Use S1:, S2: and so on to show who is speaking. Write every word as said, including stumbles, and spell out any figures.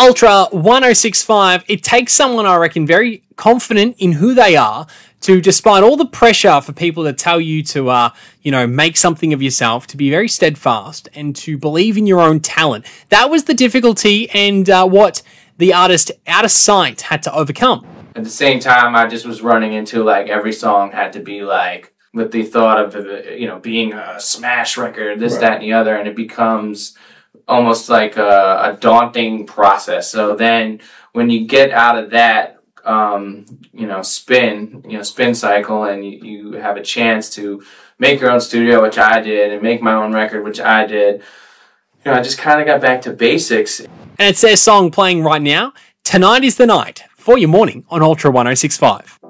S1: Ultra ten sixty-five, it takes someone, I reckon, very confident in who they are to, despite all the pressure for people to tell you to, uh, you know, make something of yourself, to be very steadfast and to believe in your own talent. That was the difficulty and uh, what the artist Out of Sight had to overcome.
S2: At the same time, I just was running into, like, every song had to be, like, with the thought of, you know, being a smash record, this, right. that, and the other, and it becomes almost like a, a daunting process. So then when you get out of that, um, you know, spin, you know, spin cycle, and you, you have a chance to make your own studio, which I did, and make my own record, which I did, you know, I just kind of got back to basics.
S1: And it's their song playing right now. Tonight is the night for your morning on Ultra ten sixty-five.